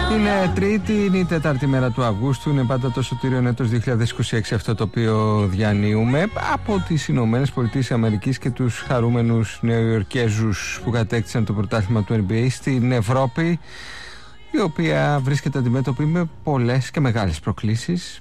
Είναι Τρίτη, είναι η τέταρτη μέρα του Αυγούστου. Είναι πάντα το σωτήριον έτος 2026 αυτό το οποίο διανύουμε. Από τις Ηνωμένες Πολιτείες Αμερικής και τους χαρούμενους Νεοϊορκέζους που κατέκτησαν το πρωτάθλημα του NBA στην Ευρώπη, η οποία βρίσκεται αντιμέτωπη με πολλές και μεγάλες προκλήσεις.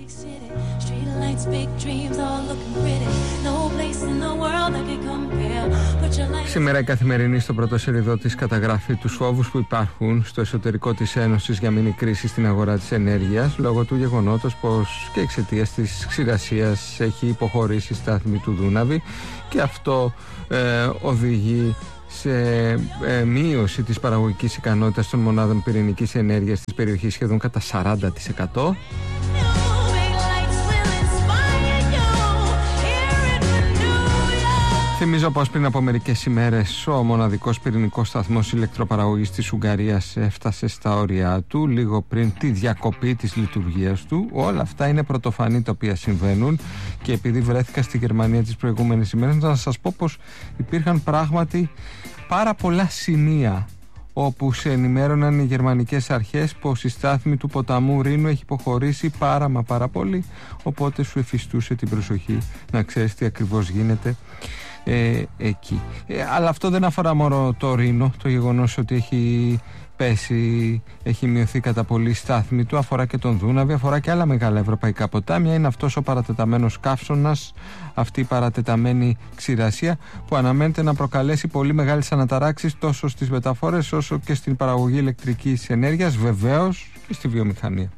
Σήμερα η Καθημερινή στο πρώτο σελίδο της καταγράφει τους φόβους που υπάρχουν στο εσωτερικό της Ένωσης για μήνυ κρίση στην αγορά της ενέργειας, λόγω του γεγονότος πως και εξαιτίας της ξηρασίας έχει υποχωρήσει η στάθμη του Δούναβη και αυτό οδηγεί σε μείωση της παραγωγικής ικανότητας των μονάδων πυρηνικής ενέργειας της περιοχής σχεδόν κατά 40%. Θυμίζω πως πριν από μερικές ημέρες ο μοναδικός πυρηνικός σταθμός ηλεκτροπαραγωγής της Ουγγαρίας έφτασε στα όρια του λίγο πριν τη διακοπή της λειτουργίας του. Όλα αυτά είναι πρωτοφανή τα οποία συμβαίνουν και επειδή βρέθηκα στη Γερμανία τις προηγούμενες ημέρες, να σας πω πως υπήρχαν πράγματι πάρα πολλά σημεία όπου σε ενημέρωναν οι γερμανικές αρχές πως η στάθμη του ποταμού Ρήνου έχει υποχωρήσει πάρα πολύ, οπότε σου εφιστούσε την προσοχή να ξέρεις τι ακριβώς γίνεται εκεί. Αλλά αυτό δεν αφορά μόνο το Ρήνο, το γεγονός ότι έχει πέσει, έχει μειωθεί κατά πολύ η στάθμη του, αφορά και τον Δούναβη, αφορά και άλλα μεγάλα ευρωπαϊκά ποτάμια. Είναι αυτός ο παρατεταμένος καύσωνας, αυτή η παρατεταμένη ξηρασία που αναμένεται να προκαλέσει πολύ μεγάλες αναταράξεις τόσο στις μεταφορές όσο και στην παραγωγή ηλεκτρικής ενέργειας, βεβαίως και στη βιομηχανία.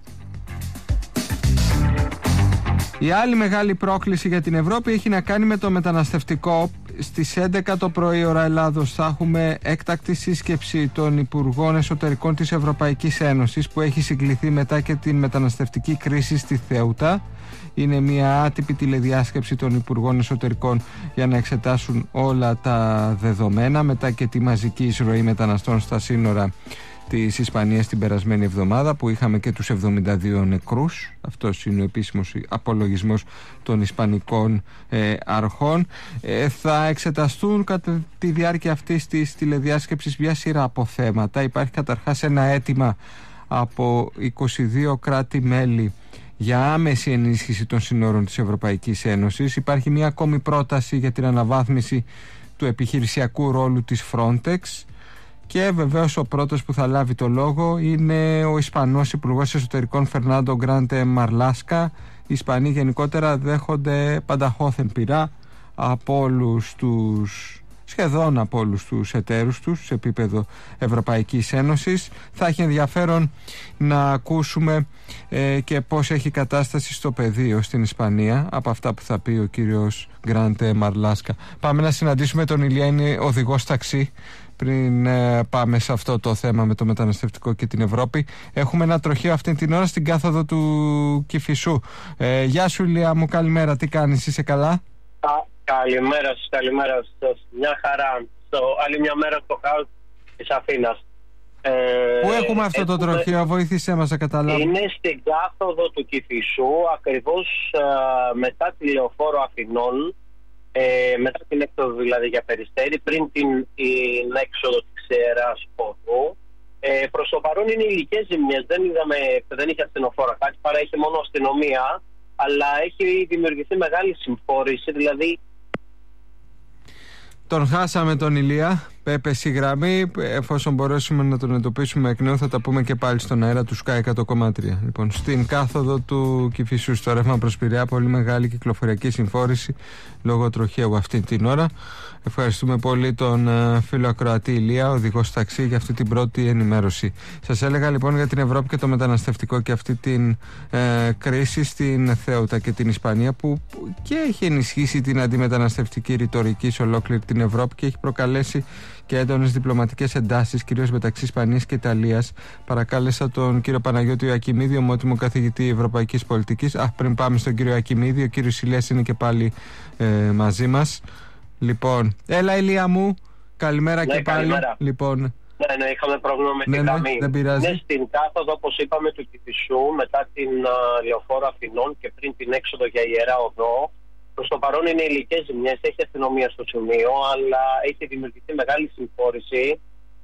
Η άλλη μεγάλη πρόκληση για την Ευρώπη έχει να κάνει με το μεταναστευτικό. Στις 11 το πρωί ώρα Ελλάδος θα έχουμε έκτακτη σύσκεψη των Υπουργών Εσωτερικών της Ευρωπαϊκής Ένωσης που έχει συγκληθεί μετά και την μεταναστευτική κρίση στη Θέουτα. Είναι μια άτυπη τηλεδιάσκεψη των Υπουργών Εσωτερικών για να εξετάσουν όλα τα δεδομένα μετά και τη μαζική εισρωή μεταναστών στα σύνορα της Ισπανίας την περασμένη εβδομάδα που είχαμε και τους 72 νεκρούς. Αυτός είναι ο επίσημος απολογισμός των ισπανικών αρχών. Θα εξεταστούν κατά τη διάρκεια αυτής της τηλεδιάσκεψης μια σειρά από θέματα. Υπάρχει καταρχάς ένα αίτημα από 22 κράτη-μέλη για άμεση ενίσχυση των συνόρων της Ευρωπαϊκής Ένωσης. Υπάρχει μια ακόμη πρόταση για την αναβάθμιση του επιχειρησιακού ρόλου της Frontex. Και βεβαίως ο πρώτος που θα λάβει το λόγο είναι ο Ισπανός Υπουργός Εσωτερικών Φερνάντο Γκράντε Μαρλάσκα. Οι Ισπανοί γενικότερα δέχονται πανταχώθεν πειρά από όλους τους, σχεδόν από όλους τους εταίρους τους σε επίπεδο Ευρωπαϊκής Ένωσης. Θα έχει ενδιαφέρον να ακούσουμε και πώς έχει κατάσταση στο πεδίο στην Ισπανία από αυτά που θα πει ο κύριος Γκράντε Μαρλάσκα. Πάμε να συναντήσουμε τον Ηλία, είναι οδηγός ταξί. Πριν πάμε σε αυτό το θέμα με το μεταναστευτικό και την Ευρώπη, έχουμε ένα τροχαίο αυτή την ώρα στην κάθοδο του Κηφισού. Γεια σου Ηλία μου, καλημέρα, τι κάνεις, είσαι καλά? Καλημέρα σας, μια χαρά. Άλλη μια μέρα στο χάος της Αθήνας. Πού έχουμε αυτό το τροχαίο, βοήθησέ μας να καταλάβω. Είναι στην κάθοδο του Κηφισού, ακριβώς μετά τη Λεωφόρο Αθηνών. Μετά την έξοδο δηλαδή για Περιστέρι, πριν την έξοδο της Ξεράς Οδού. Προς το παρόν είναι υλικές ζημιές, δεν είχε ασθενοφόρα κάτι, παρά είχε μόνο αστυνομία, αλλά έχει δημιουργηθεί μεγάλη συμφόρηση, δηλαδή. Τον χάσαμε τον Ηλία, έπεσε η γραμμή. Εφόσον μπορέσουμε να τον εντοπίσουμε εκ νέου, θα τα πούμε και πάλι στον αέρα του Sky 100,3. Λοιπόν, στην κάθοδο του Κηφισού, στο ρεύμα προς Πειραιά, πολύ μεγάλη κυκλοφοριακή συμφόρηση λόγω τροχαίου αυτή την ώρα. Ευχαριστούμε πολύ τον φίλο ακροατή Ηλία, οδηγός ταξί, για αυτή την πρώτη ενημέρωση. Σας έλεγα λοιπόν για την Ευρώπη και το μεταναστευτικό και αυτή την κρίση στην Θέουτα και την Ισπανία, που και έχει ενισχύσει την αντιμεταναστευτική ρητορική σε ολόκληρη την Ευρώπη και έχει προκαλέσει και έντονες διπλωματικές εντάσεις, κυρίως μεταξύ Ισπανίας και Ιταλίας. Παρακάλεσα τον κύριο Παναγιώτη Ιακημίδη, ομότιμο καθηγητή Ευρωπαϊκής Πολιτικής. Πριν πάμε στον κύριο Ιακημίδη, ο κύριος Ηλίας είναι και πάλι μαζί μας. Λοιπόν, έλα Ηλία μου, καλημέρα και πάλι. Καλημέρα. Λοιπόν, ναι, είχαμε πρόβλημα με την γραμμή. Δεν πειράζει. Ναι, στην κάθοδο, όπως είπαμε, του Κηφισού, μετά την Λεωφόρο Αθηνών και πριν την έξοδο για Ιερά Οδό. Προς το παρόν είναι υλικές ζημιές, έχει αστυνομία στο σημείο, αλλά έχει δημιουργηθεί μεγάλη συμφόρηση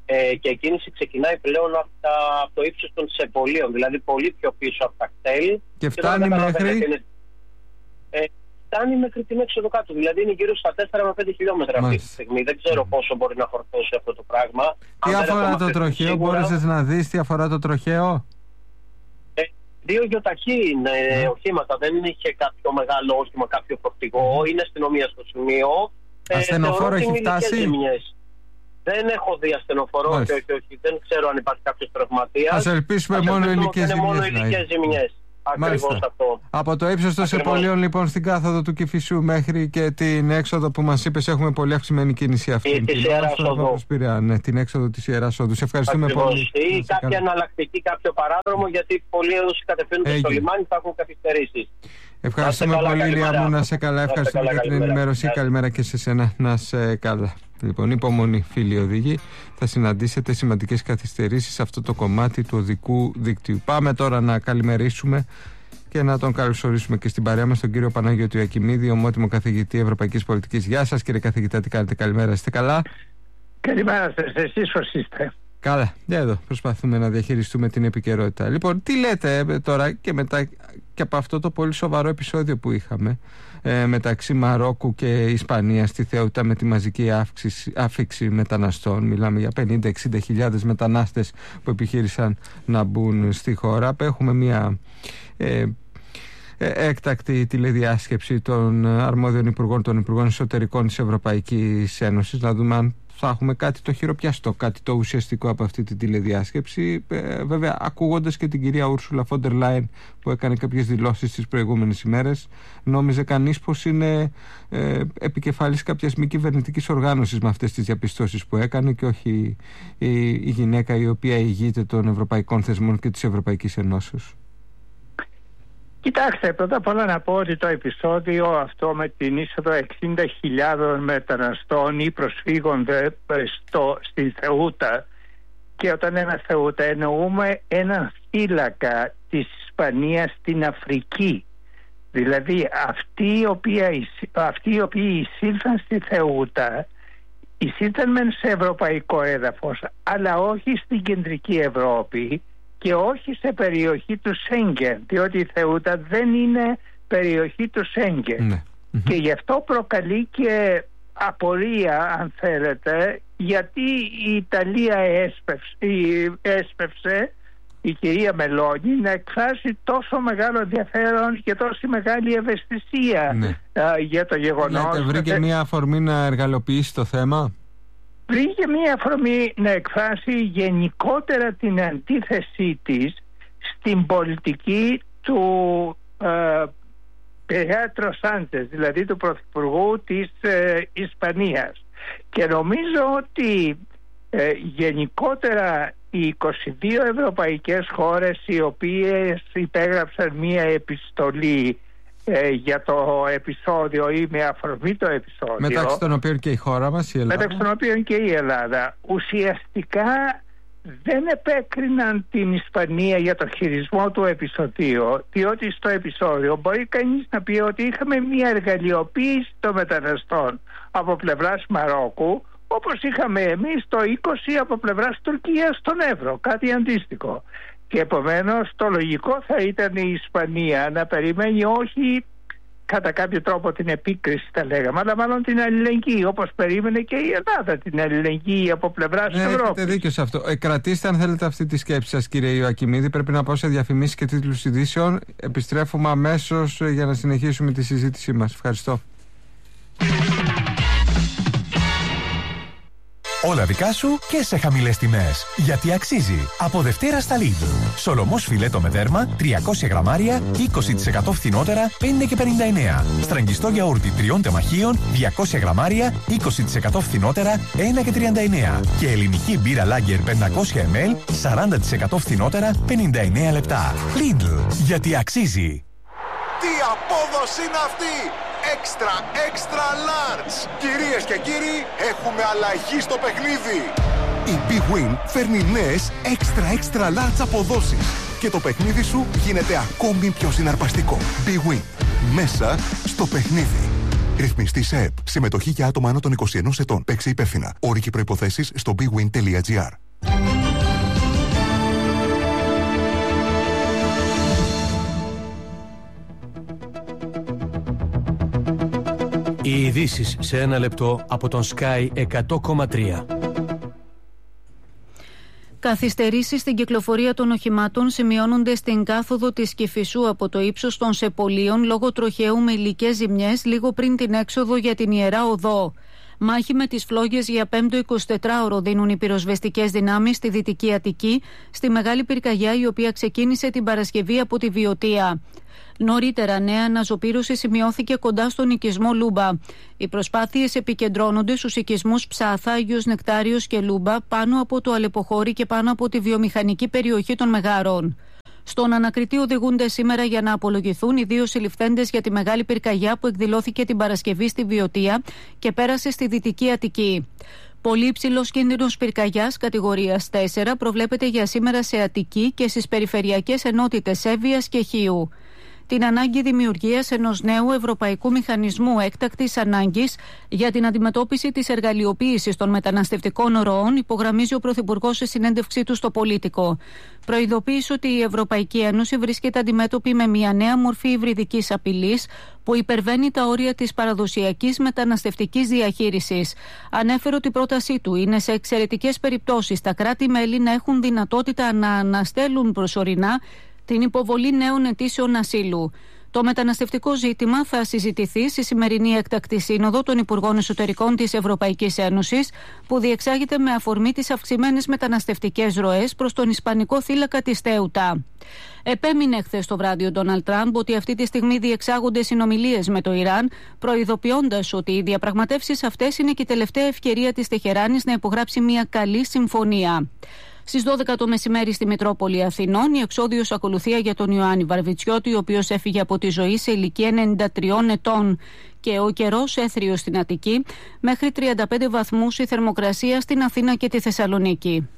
και η κίνηση ξεκινάει πλέον από το ύψος των Τσεπολίων, δηλαδή πολύ πιο πίσω από τα κτέλ. Και φτάνει μέχρι... Φτάνει μέχρι την έξοδο κάτω, δηλαδή είναι γύρω στα 4 με 5 χιλιόμετρα αυτή τη στιγμή. Δεν ξέρω πόσο μπορεί να φορτώσει αυτό το πράγμα. Τι αφορά το τροχαίο, μπόρεσες να δεις τι αφορά το τροχαίο? 2 γιοταχή είναι οχήματα, δεν είχε κάποιο μεγάλο όχημα, κάποιο φορτηγό. Είναι αστυνομία στο σημείο. Ασθενοφόρο έχει φτάσει? Δεν έχω δει ασθενοφόρο, όχι. Δεν ξέρω αν υπάρχει κάποιος τραυματίας. Ας ελπίσουμε μόνο ηλικές ζημιές. Ακριβώς αυτό. Από το ύψος των Σεπολίων, λοιπόν, στην κάθοδο του Κηφισού μέχρι και την έξοδο που μας είπες, έχουμε πολύ αυξημένη κίνηση αυτή. Της Ιεράς Οδού. Ναι, την έξοδο της Ιεράς Οδού. Σε ευχαριστούμε πολύ. Ή κάποια εναλλακτική, κάποιο παράδρομο, γιατί πολλοί όσοι κατευθύνονται στο λιμάνι θα έχουν καθυστερήσεις. Ευχαριστούμε πολύ, Ηλία μου. Να σε καλά. Ευχαριστούμε για την ενημέρωση. Καλημέρα και σε σένα. Να σε καλά. Λοιπόν, υπομονή, φίλοι οδηγοί. Θα συναντήσετε σημαντικές καθυστερήσεις σε αυτό το κομμάτι του οδικού δικτύου. Πάμε τώρα να καλημερίσουμε και να τον καλωσορίσουμε και στην παρέα μας τον κύριο Παναγιώτη Ιακημίδη, ομότιμο καθηγητή Ευρωπαϊκής Πολιτικής. Γεια σας, κύριε καθηγητά, τι κάνετε? Καλημέρα, είστε καλά? Καλημέρα σας, εσείς πώς είστε? Καλά, εδώ προσπαθούμε να διαχειριστούμε την επικαιρότητα. Λοιπόν, τι λέτε τώρα και μετά και από αυτό το πολύ σοβαρό επεισόδιο που είχαμε μεταξύ Μαρόκου και Ισπανίας στη Θεούτα με τη μαζική άφιξη μεταναστών? Μιλάμε για 50-60 χιλιάδες μετανάστες που επιχείρησαν να μπουν στη χώρα. Έχουμε μια έκτακτη τηλεδιάσκεψη των αρμόδιων υπουργών, των υπουργών εσωτερικών της Ευρωπαϊκής Ένωσης, να δούμε αν θα έχουμε κάτι το χειροπιαστό, κάτι το ουσιαστικό από αυτή τη τηλεδιάσκεψη. Βέβαια, ακούγοντας και την κυρία Ούρσουλα Φόντερ Λάιεν που έκανε κάποιες δηλώσεις τις προηγούμενες ημέρες, νόμιζε κανείς πως είναι επικεφαλής κάποιας μη κυβερνητικής οργάνωσης με αυτές τις διαπιστώσεις που έκανε και όχι η γυναίκα η οποία ηγείται των ευρωπαϊκών θεσμών και της Ευρωπαϊκής Ενώσεως. Κοιτάξτε, πρώτα απ' όλα να πω ότι το επεισόδιο αυτό με την είσοδο 60.000 μεταναστών ή προσφύγων στη Θεούτα, και όταν ένα Θεούτα εννοούμε ένα θύλακα της Ισπανίας στην Αφρική, δηλαδή αυτοί οι οποίοι εισήλθαν στη Θεούτα εισήλθαν μεν σε ευρωπαϊκό έδαφος, αλλά όχι στην κεντρική Ευρώπη και όχι σε περιοχή του Σέγγεν, διότι η Θεούτα δεν είναι περιοχή του Σέγγεν. Ναι. Και γι' αυτό προκαλεί και απορία, αν θέλετε, γιατί η Ιταλία έσπευσε η κυρία Μελόνι να εκφράσει τόσο μεγάλο ενδιαφέρον και τόση μεγάλη ευαισθησία για το γεγονός. Βρήκε μια αφορμή να εργαλοποιήσει το θέμα. Βρήκε μια αφορμή να εκφράσει γενικότερα την αντίθεσή της στην πολιτική του Πεδράτο Σάντσες, δηλαδή του Πρωθυπουργού της Ισπανίας. Και νομίζω ότι γενικότερα οι 22 ευρωπαϊκές χώρες οι οποίες υπέγραψαν μια επιστολή για το επεισόδιο ή με αφορμή το επεισόδιο, μεταξύ των οποίων και η χώρα μας, η Ελλάδα, μεταξύ των οποίων και η Ελλάδα, ουσιαστικά δεν επέκριναν την Ισπανία για το χειρισμό του επεισοδίου, διότι στο επεισόδιο μπορεί κανείς να πει ότι είχαμε μια εργαλειοποίηση των μεταναστών από πλευράς Μαρόκου, όπως είχαμε εμείς το 20 από πλευράς Τουρκίας στον Εύρο, κάτι αντίστοιχο. Και επομένως το λογικό θα ήταν η Ισπανία να περιμένει όχι κατά κάποιο τρόπο την επίκριση, τα λέγαμε, αλλά μάλλον την αλληλεγγύη, όπως περίμενε και η Ελλάδα την αλληλεγγύη από πλευράς Ευρώπης. Έχετε δίκιο σε αυτό. Κρατήστε αν θέλετε αυτή τη σκέψη σας, κύριε Ιωακημίδη. Πρέπει να πάω σε διαφημίσεις και τίτλους ειδήσεων. Επιστρέφουμε αμέσως για να συνεχίσουμε τη συζήτησή μας. Ευχαριστώ. Όλα δικά σου και σε χαμηλές τιμές. Γιατί αξίζει. Από Δευτέρα στα Lidl. Σολομός φιλέτο με δέρμα 300 γραμμάρια 20% φθηνότερα 5,59. Στραγγιστό γιαούρτι 3 τεμαχίων 200 γραμμάρια 20% φθηνότερα 1,39. Και ελληνική μπύρα Lager 500 ml 40% φθηνότερα 59 λεπτά. Lidl. Γιατί αξίζει. Τι απόδοση είναι αυτή! Extra large! Κυρίες και κύριοι, έχουμε αλλαγή στο παιχνίδι! Η Big Win φέρνει νέες extra large αποδόσεις και το παιχνίδι σου γίνεται ακόμη πιο συναρπαστικό. Big Win. Μέσα στο παιχνίδι. Ρυθμιστής ΕΕΠ. Συμμετοχή για άτομα άνω των 21 ετών. Παίξε υπεύθυνα. Όροι και προϋποθέσεις στο bwin.gr. Οι ειδήσεις σε ένα λεπτό από τον Sky 100,3. Καθυστερήσεις στην κυκλοφορία των οχημάτων σημειώνονται στην κάθοδο της Κηφισού από το ύψος των Σεπολίων λόγω τροχαίου με υλικές ζημιές λίγο πριν την έξοδο για την Ιερά Οδό. Μάχη με τις φλόγες για 5ο 24ωρο δίνουν οι πυροσβεστικές δυνάμεις στη Δυτική Αττική, στη Μεγάλη Πυρκαγιά, η οποία ξεκίνησε την Παρασκευή από τη Βιωτία. Νωρίτερα, νέα αναζωπήρωση σημειώθηκε κοντά στον οικισμό Λούμπα. Οι προσπάθειες επικεντρώνονται στους οικισμούς Ψάθα, Άγιος Νεκτάριος και Λούμπα, πάνω από το Αλεποχώρι και πάνω από τη βιομηχανική περιοχή των Μεγάρων. Στον ανακριτή οδηγούνται σήμερα για να απολογηθούν οι 2 συλληφθέντες για τη Μεγάλη Πυρκαγιά που εκδηλώθηκε την Παρασκευή στη Βιωτία και πέρασε στη Δυτική Αττική. Πολύ υψηλός κίνδυνος πυρκαγιάς κατηγορίας 4 προβλέπεται για σήμερα σε Αττική και στις περιφερειακές ενότητες Εύβοιας και Χίου. Την ανάγκη δημιουργίας ενός νέου ευρωπαϊκού μηχανισμού έκτακτης ανάγκης για την αντιμετώπιση της εργαλειοποίησης των μεταναστευτικών ροών υπογραμμίζει ο Πρωθυπουργός σε συνέντευξή του στο Πολίτικο. Προειδοποίησε ότι η Ευρωπαϊκή Ένωση βρίσκεται αντιμέτωπη με μια νέα μορφή υβριδικής απειλής που υπερβαίνει τα όρια της παραδοσιακής μεταναστευτικής διαχείρισης. Ανέφερε ότι η πρότασή του είναι σε εξαιρετικές περιπτώσεις τα κράτη-μέλη να έχουν δυνατότητα να αναστέλουν προσωρινά την υποβολή νέων αιτήσεων ασύλου. Το μεταναστευτικό ζήτημα θα συζητηθεί στη σημερινή έκτακτη σύνοδο των Υπουργών Εσωτερικών της Ευρωπαϊκής Ένωσης, που διεξάγεται με αφορμή τις αυξημένες μεταναστευτικές ροές προς τον Ισπανικό θύλακα της Τέουτα. Επέμεινε χθες το βράδυ ο Ντόναλντ Τραμπ ότι αυτή τη στιγμή διεξάγονται συνομιλίες με το Ιράν, προειδοποιώντας ότι οι διαπραγματεύσεις αυτές είναι και η τελευταία ευκαιρία της Τεχεράνης να υπογράψει μια καλή συμφωνία. Στις 12 το μεσημέρι στη Μητρόπολη Αθηνών, η εξόδιος ακολουθία για τον Ιωάννη Βαρβιτσιώτη, ο οποίος έφυγε από τη ζωή σε ηλικία 93 ετών. Και ο καιρός έθριος στην Αττική, μέχρι 35 βαθμούς η θερμοκρασία στην Αθήνα και τη Θεσσαλονίκη.